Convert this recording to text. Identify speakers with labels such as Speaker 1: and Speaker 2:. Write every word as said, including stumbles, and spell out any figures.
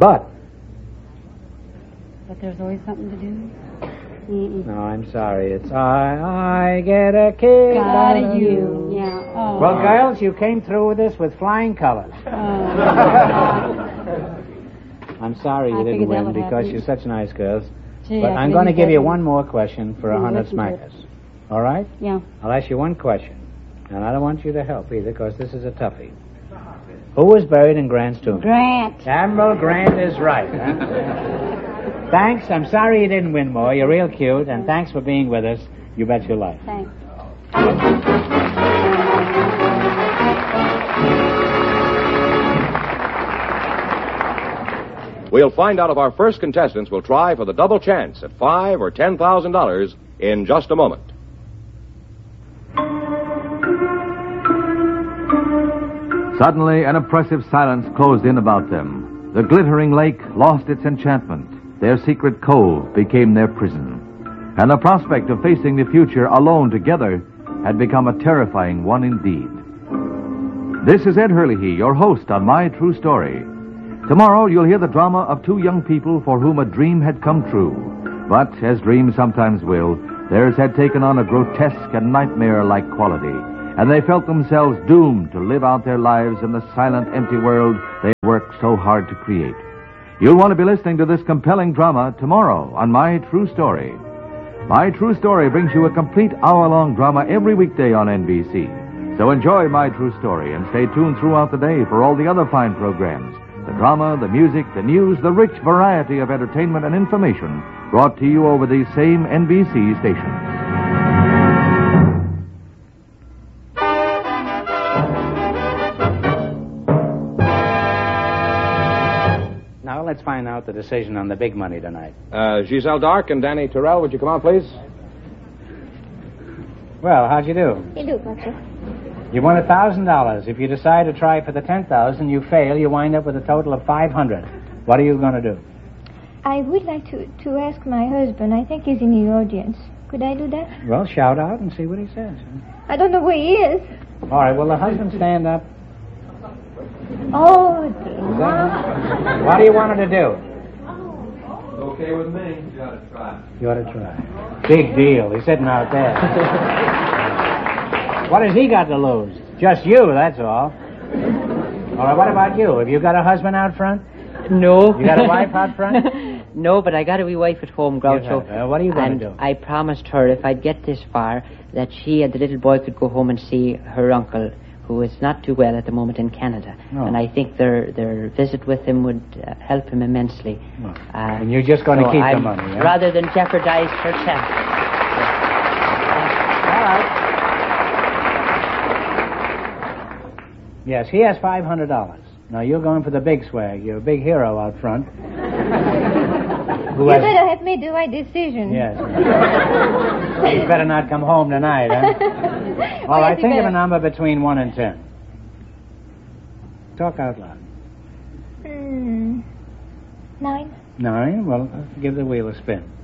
Speaker 1: But...
Speaker 2: But there's always something to do. Mm-mm.
Speaker 1: No, I'm sorry. It's I, I get a kick
Speaker 2: Out
Speaker 1: out
Speaker 2: of
Speaker 1: of
Speaker 2: you.
Speaker 1: you.
Speaker 2: Yeah. Oh.
Speaker 1: Well, girls, you came through with this with flying colors.
Speaker 2: Oh.
Speaker 1: I'm sorry you
Speaker 2: I
Speaker 1: didn't
Speaker 2: figured that
Speaker 1: win
Speaker 2: would
Speaker 1: because
Speaker 2: happen.
Speaker 1: you're such nice girls.
Speaker 2: Gee,
Speaker 1: But
Speaker 2: I
Speaker 1: I'm
Speaker 2: could
Speaker 1: going to
Speaker 2: use
Speaker 1: give
Speaker 2: that
Speaker 1: you
Speaker 2: one.
Speaker 1: one more question for a
Speaker 2: Yeah,
Speaker 1: hundred
Speaker 2: listen to it.
Speaker 1: smackers. All right?
Speaker 2: Yeah.
Speaker 1: I'll ask you one question. And I don't want you to help either because this is a toughie. Who was buried in Grant's tomb?
Speaker 2: Grant.
Speaker 1: Admiral Grant is right. Huh? Thanks. I'm sorry you didn't win more. You're real cute. And thanks for being with us. You bet your life.
Speaker 2: Thanks.
Speaker 3: We'll find out if our first contestants will try for the double chance at five or ten thousand dollars in just a moment.
Speaker 4: Suddenly, an oppressive silence closed in about them. The glittering lake lost its enchantment. Their secret cove became their prison. And the prospect of facing the future alone together had become a terrifying one indeed. This is Ed Hurley, your host on My True Story. Tomorrow, you'll hear the drama of two young people for whom a dream had come true. But, as dreams sometimes will, theirs had taken on a grotesque and nightmare-like quality, and they felt themselves doomed to live out their lives in the silent, empty world they worked so hard to create. You'll want to be listening to this compelling drama tomorrow on My True Story. My True Story brings you a complete hour-long drama every weekday on N B C. So enjoy My True Story and stay tuned throughout the day for all the other fine programs. The drama, the music, the news, the rich variety of entertainment and information brought to you over these same N B C stations.
Speaker 1: Now let's find out the decision on the big money tonight.
Speaker 3: Uh, Giselle Dark and Danny Terrell, would you come out, please?
Speaker 1: Well, how'd you do?
Speaker 5: You do, Buster.
Speaker 1: You won a thousand dollars. If you decide to try for the ten thousand, you fail. You wind up with a total of five hundred. What are you going to do?
Speaker 5: I would like to, to ask my husband. I think he's in the audience. Could I do that?
Speaker 1: Well, shout out and see what he says.
Speaker 5: I don't know where he is.
Speaker 1: All right. Will the husband stand up?
Speaker 5: Oh, dear.
Speaker 1: Is that- What do you want her to do?
Speaker 6: Okay with me. You ought to try.
Speaker 1: You ought to try. Big deal. He's sitting out there. What has he got to lose? Just you, that's all. All right, what about you? Have you got a husband out front?
Speaker 7: No.
Speaker 1: You got a wife out front?
Speaker 7: No, but I got a wee wife at home, Groucho.
Speaker 1: Uh, what are you going
Speaker 7: and
Speaker 1: to do?
Speaker 7: I promised her if I'd get this far that she and the little boy could go home and see her uncle, who is not too well at the moment in Canada.
Speaker 1: Oh.
Speaker 7: And I think their their visit with him would uh, help him immensely.
Speaker 1: Oh.
Speaker 7: Uh,
Speaker 1: And you're just going to
Speaker 7: so
Speaker 1: keep
Speaker 7: I'm,
Speaker 1: the money, yeah?
Speaker 7: rather than jeopardize herself.
Speaker 1: All right. Yes, he has five hundred dollars. Now, you're going for the big swag. You're a big hero out front. Who
Speaker 5: You
Speaker 1: has...
Speaker 5: better have made the right decision.
Speaker 1: Yes. He's better not come home tonight, huh? All right,
Speaker 5: yes, he
Speaker 1: think of
Speaker 5: better.
Speaker 1: a number between one and ten. Talk out loud.
Speaker 5: Hmm. Nine.
Speaker 1: Nine? Well, give the wheel a spin.